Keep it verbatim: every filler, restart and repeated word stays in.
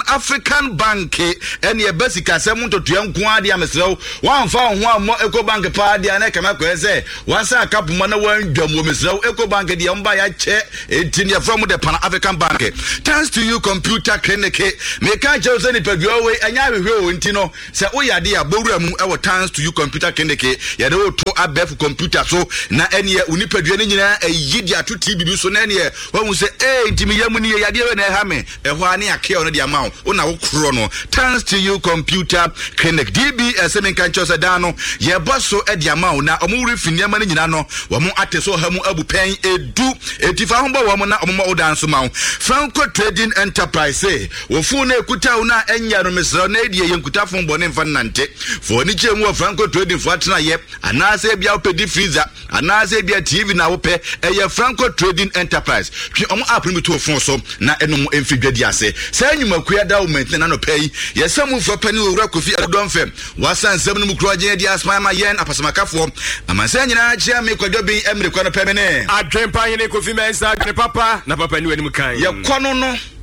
African Bank and your basic asem to tuan kwa dia mesrew wan fa ho ammo Eco Bank pa dia na kama ko eze wan sa kapu mana wan dwam wo mesrew Eco Bank dia mba ya che entinia from the Pan African Bank. Thanks to you computer clinic me kan che so ni padua we anya hwehwe o ntino se wo yade ya bowura mu e wo thanks to you computer clinic ya de wo to abef computer so na ene uni padua ni nyina eyidi ato T V so na ene wo hu se eh ntimi yamu ni yade we na ha me e ho ane ake o no dia ma wo na wo kro no. Thanks to you computer clinic D B S men kan che so da no ye boso e dia ma wo na omo refini ama ni nyina no wo mo ateso ha mu abupen edu etifa ho bo wo mo na omo mo dance ma Franco Trading Enterprise wo fu na ekuta wo na enya no mesra na edie ye nkuta fon bone mfa nante fo ni che mu Franco Trading fo atena ye anase bia opedi freezer anase bia T V na wo pe eye Franco Trading Enterprise twi omo app ni to fon so na enom emfidwadi ase sa nyuma kuya da wo maintain na no pay ye samu fo pani wo Kofi Adon fem wasan sam no mukro agye dia asma ma yen apasamakafo amansa nyina chia me kwadwo bin emre kwa no pe me ne adwen pa yene Kofi Mensa adwen papa na papa ni wani mukan ye kono no